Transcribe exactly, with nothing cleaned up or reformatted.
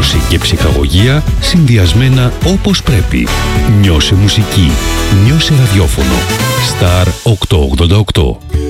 ενημέρωση και ψυχαγωγία συνδυασμένα όπως πρέπει. Νιώσε μουσική. Νιώσε ραδιόφωνο. Star οκτακόσια ογδόντα οκτώ.